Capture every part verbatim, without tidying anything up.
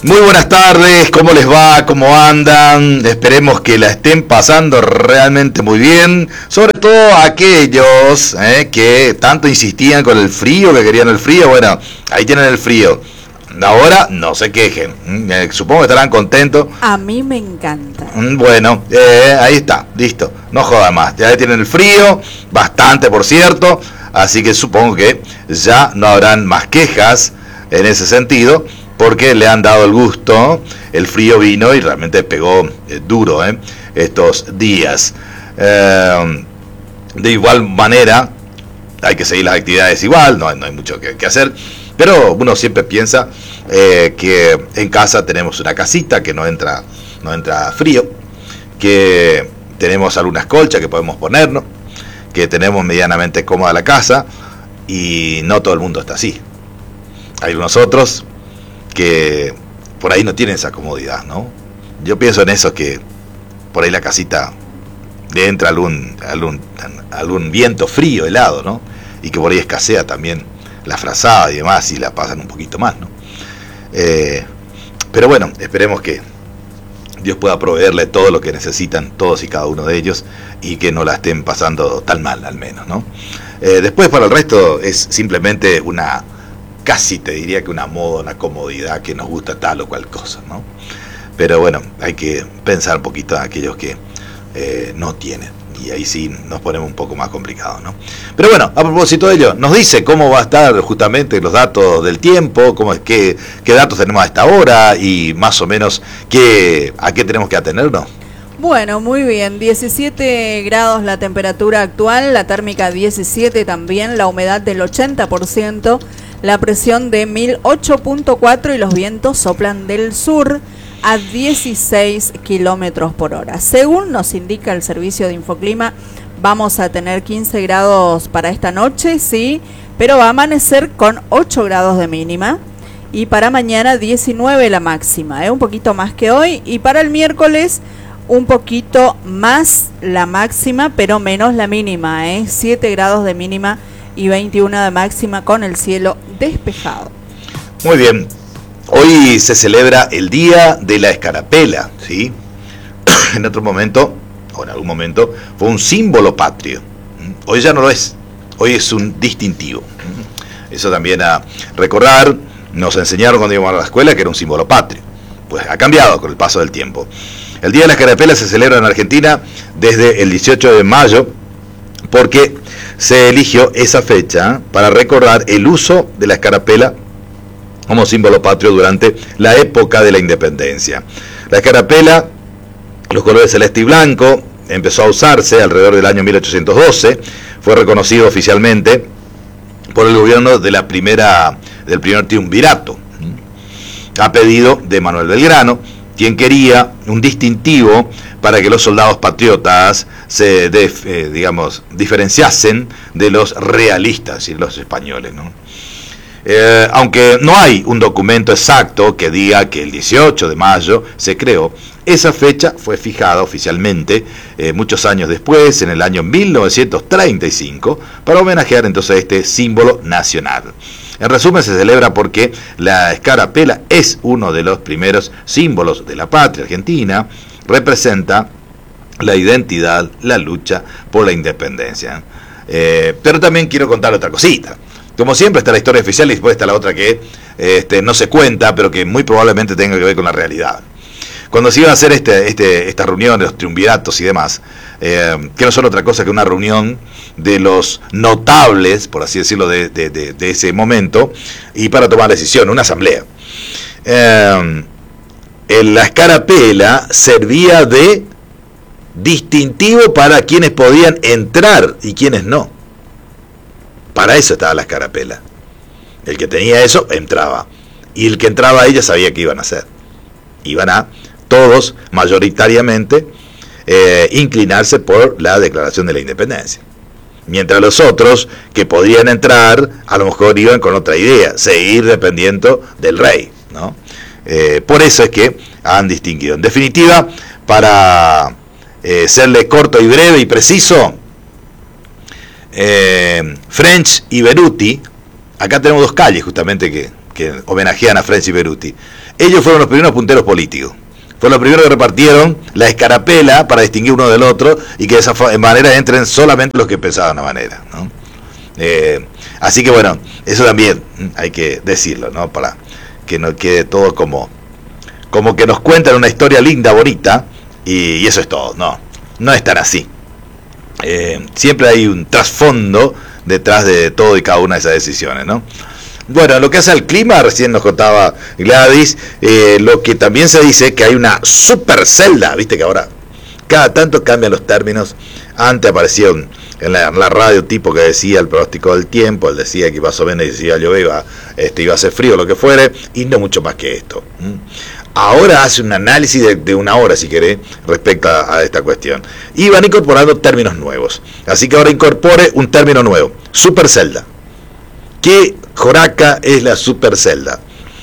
Muy buenas tardes, ¿cómo les va? ¿Cómo andan? Esperemos que la estén pasando realmente muy bien, sobre todo aquellos eh, que tanto insistían con el frío, que querían el frío. Bueno, ahí tienen el frío. Ahora no se quejen, eh, supongo que estarán contentos. A mí me encanta. Bueno, eh, ahí está, listo, no joda más, ya tienen el frío, bastante por cierto, así que supongo que ya no habrán más quejas en ese sentido, porque le han dado el gusto. El frío vino y realmente pegó eh, duro eh, estos días. Eh, de igual manera, hay que seguir las actividades igual, no, no hay mucho que, que hacer, pero uno siempre piensa eh, que en casa tenemos una casita que no entra, no entra frío, que tenemos algunas colchas que podemos ponernos, que tenemos medianamente cómoda la casa, y no todo el mundo está así. Hay unos otros que por ahí no tienen esa comodidad, ¿no? Yo pienso en eso, que por ahí la casita le entra algún, algún, algún viento frío, helado, ¿no? Y que por ahí escasea también la frazada y demás, y la pasan un poquito más, ¿no? Eh, pero bueno, esperemos que Dios pueda proveerle todo lo que necesitan todos y cada uno de ellos, y que no la estén pasando tan mal, al menos, ¿no? Eh, después, para el resto, es simplemente una... casi te diría que una moda, una comodidad, que nos gusta tal o cual cosa, ¿no? Pero bueno, hay que pensar un poquito en aquellos que eh, no tienen, y ahí sí nos ponemos un poco más complicados, ¿no? Pero bueno, a propósito de ello, nos dice cómo va a estar justamente los datos del tiempo, cómo es que, qué datos tenemos a esta hora, y más o menos qué, a qué tenemos que atenernos. Bueno, muy bien, diecisiete grados la temperatura actual, la térmica diecisiete también, la humedad del ochenta por ciento, la presión de mil ocho punto cuatro y los vientos soplan del sur a dieciséis kilómetros por hora. Según nos indica el servicio de Infoclima, vamos a tener quince grados para esta noche, sí, pero va a amanecer con ocho grados de mínima, y para mañana diecinueve la máxima, ¿eh? Un poquito más que hoy, y para el miércoles un poquito más la máxima, pero menos la mínima, ¿eh? siete grados de mínima y veintiuno de máxima, con el cielo despejado. Muy bien, hoy se celebra el Día de la Escarapela, ¿sí? En otro momento, o en algún momento, fue un símbolo patrio. Hoy ya no lo es, hoy es un distintivo. Eso también a recordar, nos enseñaron cuando íbamos a la escuela que era un símbolo patrio. Pues ha cambiado con el paso del tiempo. El Día de la Escarapela se celebra en Argentina desde el dieciocho de mayo, porque se eligió esa fecha para recordar el uso de la escarapela como símbolo patrio durante la época de la independencia. La escarapela, los colores celeste y blanco, empezó a usarse alrededor del año mil ochocientos doce, fue reconocido oficialmente por el gobierno de la primera, del primer triunvirato, a pedido de Manuel Belgrano, quien quería un distintivo para que los soldados patriotas se, def, eh, digamos, diferenciasen de los realistas y los españoles, ¿no? Eh, aunque no hay un documento exacto que diga que el dieciocho de mayo se creó, esa fecha fue fijada oficialmente eh, muchos años después, en el año mil novecientos treinta y cinco, para homenajear entonces este símbolo nacional. En resumen, se celebra porque la escarapela es uno de los primeros símbolos de la patria argentina, representa la identidad, la lucha por la independencia. Eh, pero también quiero contar otra cosita. Como siempre está la historia oficial y después está la otra que este, no se cuenta, pero que muy probablemente tenga que ver con la realidad. Cuando se iba a hacer este, este, esta reunión de los triunviratos y demás, eh, que no son otra cosa que una reunión de los notables, por así decirlo, de, de, de, de ese momento, y para tomar decisión, una asamblea. Eh, la escarapela servía de distintivo para quienes podían entrar y quienes no. Para eso estaba la escarapela. El que tenía eso, entraba. Y el que entraba ahí ya sabía qué iban a hacer. Iban a, todos, mayoritariamente, eh, inclinarse por la declaración de la independencia. Mientras los otros, que podían entrar, a lo mejor iban con otra idea, seguir dependiendo del rey, ¿no? Eh, por eso es que han distinguido. En definitiva, para eh, serle corto y breve y preciso, eh, French y Beruti, acá tenemos dos calles justamente que que homenajean a Frenzy Beruti. Ellos fueron los primeros punteros políticos. Fueron los primeros que repartieron la escarapela para distinguir uno del otro y que de esa manera entren solamente los que pensaban de una manera, ¿no? Eh, así que bueno, eso también hay que decirlo, ¿no? Para que no quede todo como, como que nos cuentan una historia linda, bonita, y, y eso es todo. No, no es tan así. Eh, siempre hay un trasfondo detrás de todo y cada una de esas decisiones, ¿no? Bueno, lo que hace al clima, recién nos contaba Gladys, eh, lo que también se dice que hay una super celda, viste que ahora cada tanto cambian los términos. Antes apareció en la, en la radio tipo que decía el pronóstico del tiempo, él decía que más o menos decía llover, iba, este, iba a hacer frío, lo que fuere, y no mucho más que esto. ¿Mm? Ahora hace un análisis de, de una hora, si querés, respecto a, a esta cuestión. Y van incorporando términos nuevos. Así que ahora incorpore un término nuevo, super celda. ¿Qué joraca es la supercelda?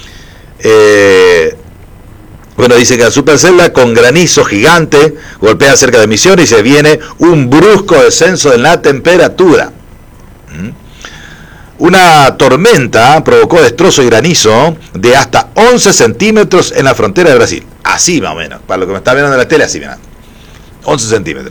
Eh, bueno, dice que la supercelda con granizo gigante golpea cerca de Misiones y se viene un brusco descenso en la temperatura. ¿Mm? Una tormenta provocó destrozo y granizo de hasta once centímetros en la frontera de Brasil. Así más o menos, para lo que me está viendo en la tele, así mira, once centímetros.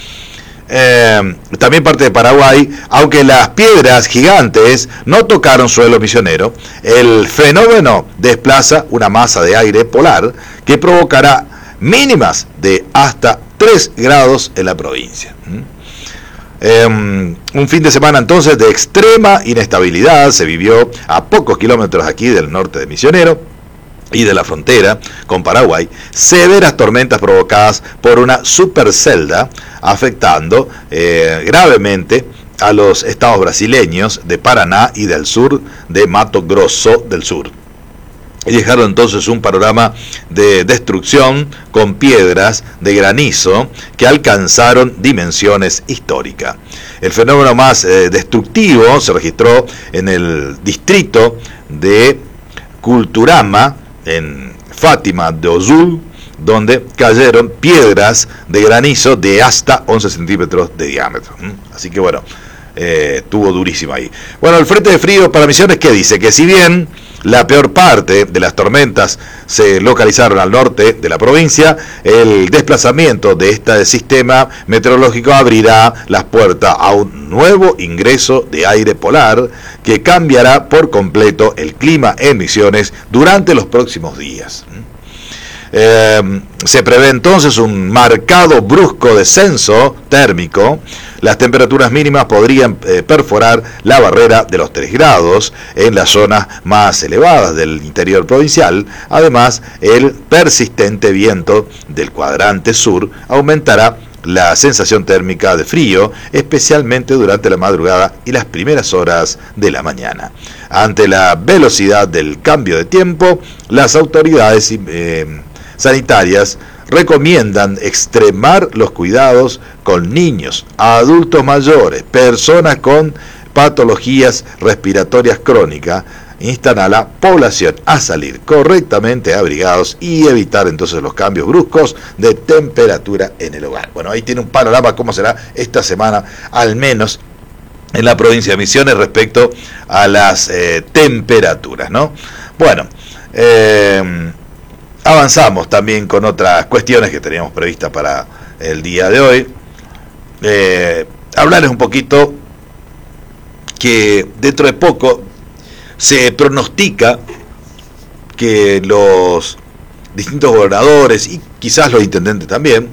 Eh, también parte de Paraguay, aunque las piedras gigantes no tocaron suelo misionero, el fenómeno desplaza una masa de aire polar que provocará mínimas de hasta tres grados en la provincia. Eh, un fin de semana entonces de extrema inestabilidad se vivió a pocos kilómetros aquí del norte de Misionero y de la frontera con Paraguay, severas tormentas provocadas por una supercelda afectando eh, gravemente a los estados brasileños de Paraná y del sur de Mato Grosso del Sur. Y dejaron entonces un panorama de destrucción con piedras de granizo que alcanzaron dimensiones históricas. El fenómeno más eh, destructivo se registró en el distrito de Culturama, en Fátima de Ozul, donde cayeron piedras de granizo de hasta once centímetros de diámetro. Así que bueno, eh, estuvo durísimo ahí. Bueno, el frente de frío para Misiones, ¿qué dice? Que si bien la peor parte de las tormentas se localizaron al norte de la provincia, el desplazamiento de este sistema meteorológico abrirá las puertas a un nuevo ingreso de aire polar que cambiará por completo el clima en Misiones durante los próximos días. Eh, se prevé entonces un marcado brusco descenso térmico. Las temperaturas mínimas podrían eh, perforar la barrera de los tres grados en las zonas más elevadas del interior provincial. Además, el persistente viento del cuadrante sur aumentará la sensación térmica de frío, especialmente durante la madrugada y las primeras horas de la mañana. Ante la velocidad del cambio de tiempo, las autoridades eh, sanitarias recomiendan extremar los cuidados con niños, adultos mayores, personas con patologías respiratorias crónicas. Instan a la población a salir correctamente abrigados y evitar entonces los cambios bruscos de temperatura en el hogar. Bueno, ahí tiene un panorama cómo será esta semana, al menos en la provincia de Misiones, respecto a las eh, temperaturas, ¿no? Bueno, eh, avanzamos también con otras cuestiones que teníamos previstas para el día de hoy. Eh, hablarles un poquito que dentro de poco se pronostica que los distintos gobernadores y quizás los intendentes también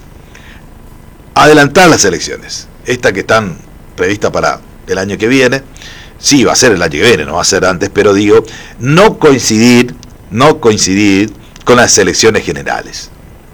adelantar las elecciones, estas que están previstas para el año que viene. Sí, va a ser el año que viene, no va a ser antes, pero digo, no coincidir, no coincidir con las elecciones generales.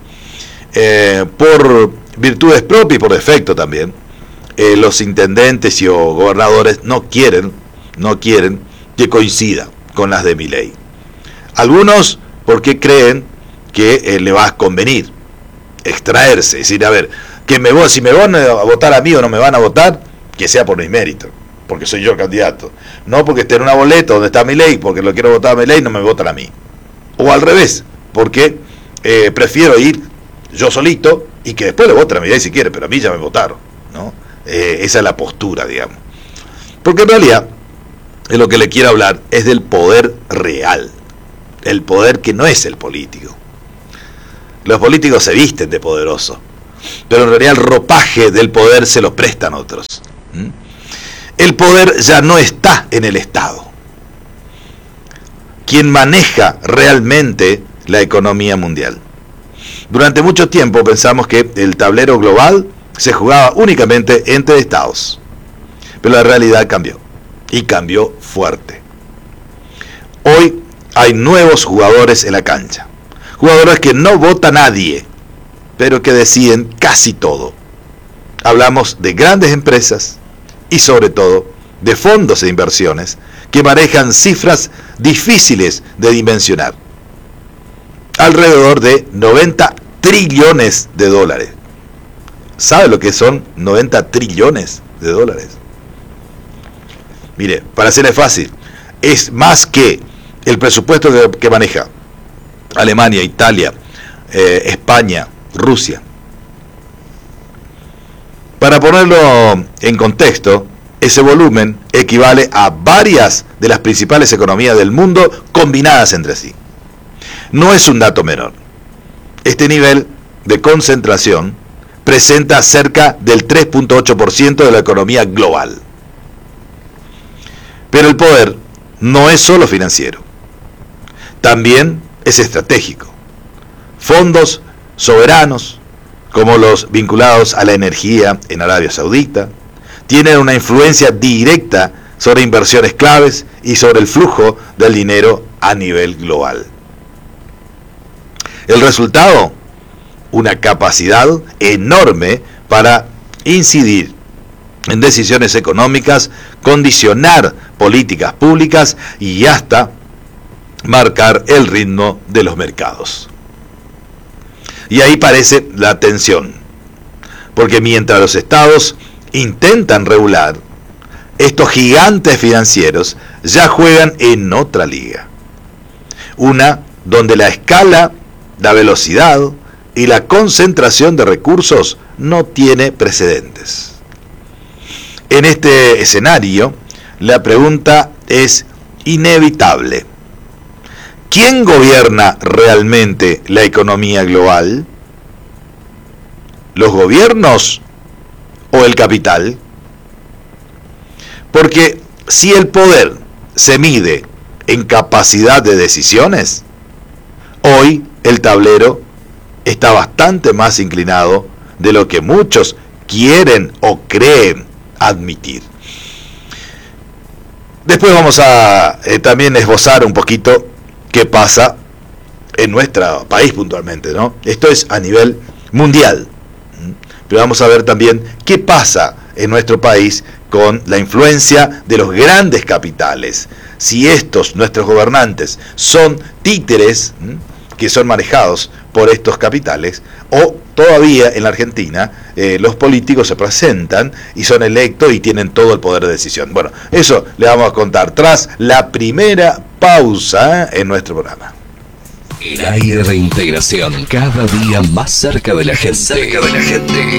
Eh, por virtudes propias y por defecto también, eh, los intendentes y o gobernadores no quieren, no quieren que coincida con las de Milei. Algunos porque creen que eh, le va a convenir extraerse, es decir, a ver, que me voy, si me van a votar a mí o no me van a votar, que sea por mis méritos, porque soy yo el candidato, no porque esté en una boleta donde está Milei, porque lo quiero votar a Milei, no me votan a mí. O al revés, porque eh, prefiero ir yo solito y que después le voten a Milei si quiere, pero a mí ya me votaron, ¿no? Eh, esa es la postura, digamos. Porque en realidad de lo que le quiero hablar es del poder real, el poder que no es el político. Los políticos se visten de poderosos, pero en realidad el ropaje del poder se lo prestan otros. ¿Mm? El poder ya no está en el Estado. Quien maneja realmente la economía mundial. Durante mucho tiempo pensamos que el tablero global se jugaba únicamente entre estados, pero la realidad cambió, y cambió fuerte. Hoy hay nuevos jugadores en la cancha, jugadores que no vota nadie, pero que deciden casi todo. Hablamos de grandes empresas y sobre todo de fondos de inversiones que manejan cifras difíciles de dimensionar. Alrededor de noventa trillones de dólares. ¿Sabe lo que son noventa trillones de dólares? Mire, para hacerle fácil, es más que el presupuesto que, que maneja Alemania, Italia, eh, España, Rusia. Para ponerlo en contexto, ese volumen equivale a varias de las principales economías del mundo combinadas entre sí. No es un dato menor. Este nivel de concentración presenta cerca del tres punto ocho por ciento de la economía global. Pero el poder no es solo financiero, también es estratégico. Fondos soberanos, como los vinculados a la energía en Arabia Saudita, tienen una influencia directa sobre inversiones claves y sobre el flujo del dinero a nivel global. El resultado, una capacidad enorme para incidir en decisiones económicas, condicionar políticas públicas y hasta marcar el ritmo de los mercados. Y ahí parece la tensión, porque mientras los estados intentan regular, estos gigantes financieros ya juegan en otra liga, una donde la escala, la velocidad y la concentración de recursos no tiene precedentes. En este escenario, la pregunta es inevitable. ¿Quién gobierna realmente la economía global? ¿Los gobiernos o el capital? Porque si el poder se mide en capacidad de decisiones, hoy el tablero está bastante más inclinado de lo que muchos quieren o creen admitir. Después vamos a eh, también esbozar un poquito qué pasa en nuestro país puntualmente, ¿no? Esto es a nivel mundial. Pero vamos a ver también qué pasa en nuestro país con la influencia de los grandes capitales. Si estos, nuestros gobernantes, son títeres que son manejados por estos capitales, o todavía en la Argentina eh, los políticos se presentan y son electos y tienen todo el poder de decisión. Bueno, eso le vamos a contar tras la primera pausa en nuestro programa. El aire de integración, cada día más cerca de la gente. Cerca de la gente.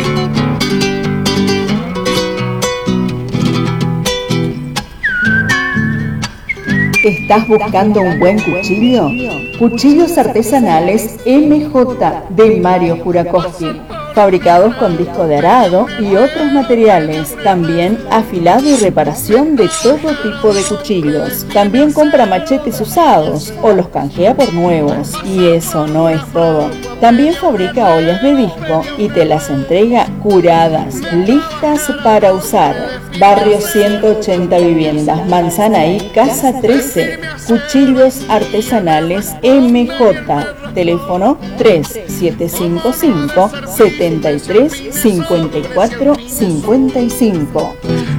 ¿Estás buscando un buen cuchillo? Cuchillos artesanales M J de Mario Kurakowski, fabricados con disco de arado y otros materiales. También afilado y reparación de todo tipo de cuchillos. También compra machetes usados o los canjea por nuevos. Y eso no es todo. También fabrica ollas de disco y te las entrega curadas, listas para usar. Barrio ciento ochenta Viviendas, Manzana I, Casa trece. Cuchillos artesanales M J. Teléfono tres siete cinco cinco, siete tres cinco cuatro cinco cinco.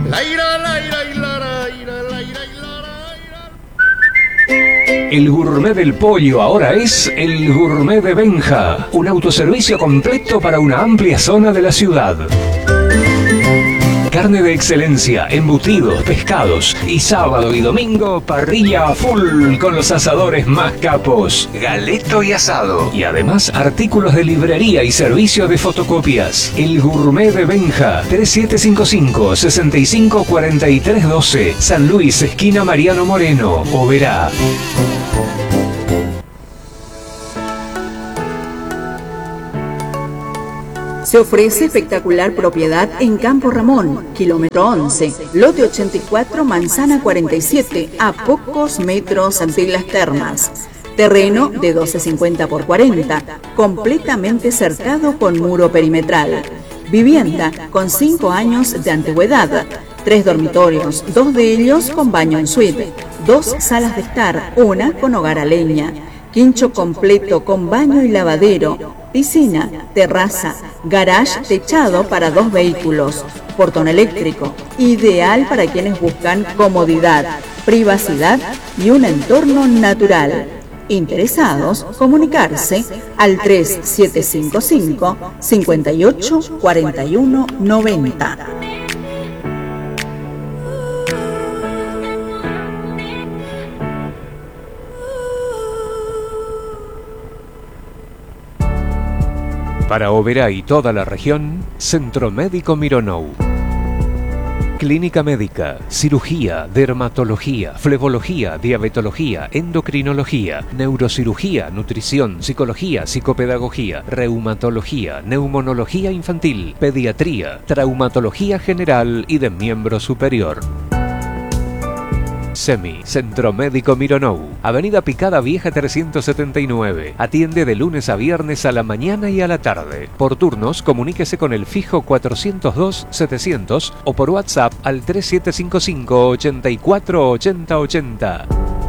El gourmet del pollo ahora es el gourmet de Benja, un autoservicio completo para una amplia zona de la ciudad. carne de excelencia, embutidos, pescados y sábado y domingo parrilla a full con los asadores más capos, Galeto y Asado. Y además artículos de librería y servicio de fotocopias. El Gourmet de Benja, tres siete cinco cinco, seis cinco cuatro tres uno dos, San Luis, esquina Mariano Moreno, Oberá. Se ofrece espectacular propiedad en Campo Ramón, kilómetro once, lote ochenta y cuatro, manzana cuarenta y siete, a pocos metros de las termas. Terreno de doce cincuenta por cuarenta, completamente cercado con muro perimetral. Vivienda con cinco años de antigüedad. Tres dormitorios, dos de ellos con baño en suite. Dos salas de estar, una con hogar a leña. Quincho completo con baño y lavadero. Piscina, terraza, garage techado para dos vehículos, portón eléctrico, ideal para quienes buscan comodidad, privacidad y un entorno natural. Interesados, comunicarse al tres siete cinco cinco, cinco ocho cuatro uno nueve cero. Para Oberá y toda la región, Centro Médico Mironou. Clínica médica, cirugía, dermatología, flebología, diabetología, endocrinología, neurocirugía, nutrición, psicología, psicopedagogía, reumatología, neumonología infantil, pediatría, traumatología general y de miembro superior. SEMI, Centro Médico Mironou, Avenida Picada Vieja trescientos setenta y nueve. Atiende de lunes a viernes a la mañana y a la tarde. Por turnos, comuníquese con el fijo cuatrocientos dos setecientos o por WhatsApp al tres siete cinco cinco, ochenta y cuatro, ochenta ochenta.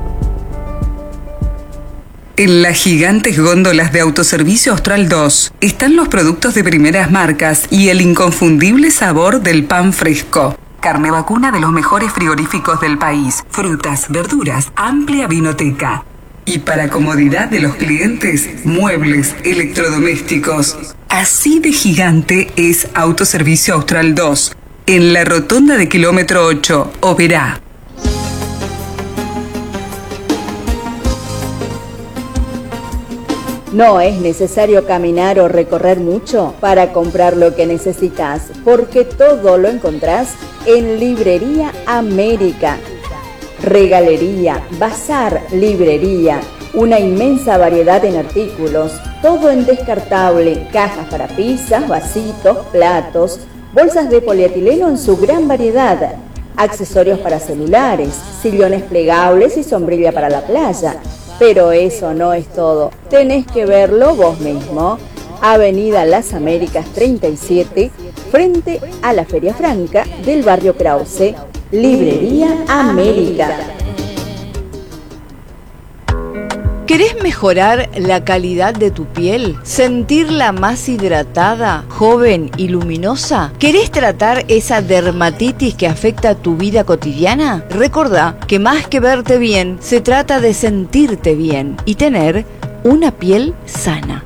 En las gigantes góndolas de Autoservicio Austral dos están los productos de primeras marcas y el inconfundible sabor del pan fresco. Carne vacuna de los mejores frigoríficos del país. Frutas, verduras, amplia vinoteca. Y para comodidad de los clientes, muebles, electrodomésticos. Así de gigante es Autoservicio Austral dos, en la rotonda de kilómetro ocho, Oberá. No es necesario caminar o recorrer mucho para comprar lo que necesitas, porque todo lo encontrás en Librería América. Regalería, bazar, librería, una inmensa variedad en artículos, todo en descartable, cajas para pizzas, vasitos, platos, bolsas de polietileno en su gran variedad, accesorios para celulares, sillones plegables y sombrilla para la playa. Pero eso no es todo, tenés que verlo vos mismo. Avenida Las Américas treinta y siete, frente a la Feria Franca del barrio Krause, Librería América. ¿Querés mejorar la calidad de tu piel? ¿Sentirla más hidratada, joven y luminosa? ¿Querés tratar esa dermatitis que afecta tu vida cotidiana? Recordá que más que verte bien, se trata de sentirte bien y tener una piel sana.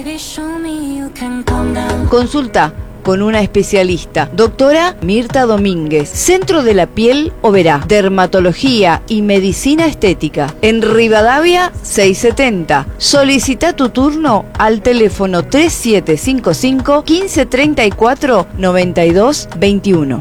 Consulta con una especialista, doctora Mirta Domínguez, Centro de la Piel Oberá, Dermatología y Medicina Estética, en Rivadavia seiscientos setenta. Solicita tu turno al teléfono tres siete cinco cinco, quince treinta y cuatro, noventa y dos veintiuno.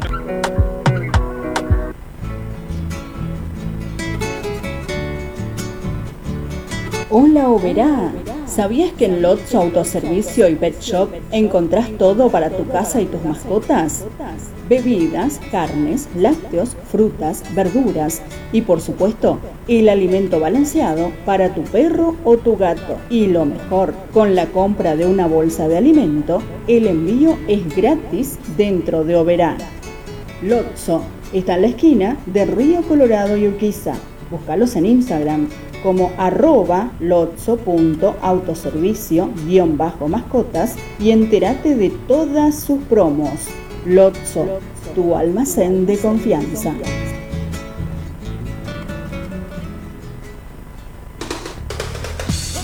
Hola Oberá, ¿sabías que en Lotso Autoservicio y Pet Shop encontrás todo para tu casa y tus mascotas? Bebidas, carnes, lácteos, frutas, verduras y por supuesto el alimento balanceado para tu perro o tu gato. Y lo mejor, con la compra de una bolsa de alimento, el envío es gratis dentro de Oberá. Lotso está en la esquina de Río Colorado y Urquiza. Búscalos en Instagram como arroba lotso.autoservicio guión bajo mascotas y entérate de todas sus promos. Lotso, tu almacén de confianza.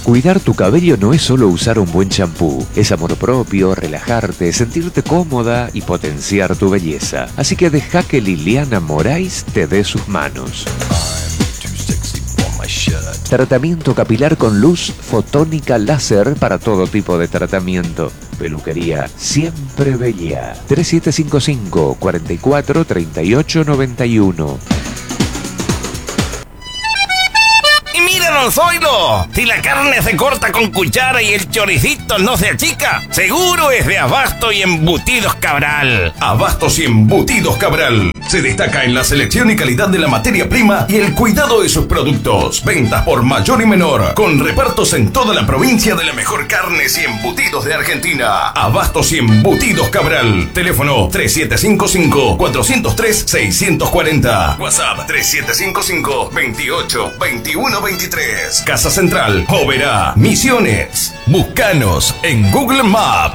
Cuidar tu cabello no es solo usar un buen champú, es amor propio, relajarte, sentirte cómoda y potenciar tu belleza. Así que deja que Liliana Moraes te dé sus manos. Tratamiento capilar con luz fotónica láser para todo tipo de tratamiento. Peluquería Siempre Bella. tres siete cinco cinco, cuatro cuatro, tres ocho nueve uno. Y mira, don Zoilo, si la carne se corta con cuchara y el choricito no se achica, seguro es de Abasto y Embutidos Cabral. Abastos y Embutidos Cabral se destaca en la selección y calidad de la materia prima y el cuidado de sus productos. Ventas por mayor y menor, con repartos en toda la provincia de la mejor carnes y embutidos de Argentina. Abastos y Embutidos Cabral. Teléfono tres siete cinco cinco, cuatro cero tres, seis cuatro cero. WhatsApp tres siete cinco cinco, veintiocho, veintiuno, veintitrés. Casa Central, Oberá, Misiones. Búscanos en Google Maps.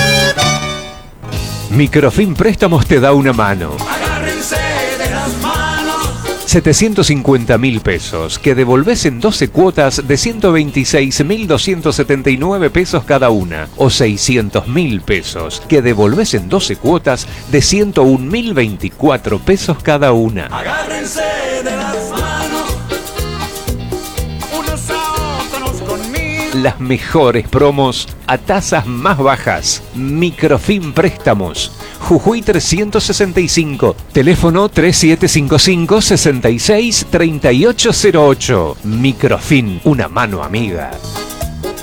Microfin Préstamos te da una mano. Agárrense de las manos. setecientos cincuenta mil pesos que devolvés en doce cuotas de ciento veintiséis mil doscientos setenta y nueve pesos cada una, o seiscientos mil pesos que devolvés en doce cuotas de ciento un mil veinticuatro pesos cada una. Agárrense de las manos. Unos a otros conmigo. Las mejores promos a tasas más bajas. Microfin Préstamos. Jujuy trescientos sesenta y cinco. Teléfono tres siete cinco cinco, seis seis, tres ocho cero ocho. Microfin, una mano amiga.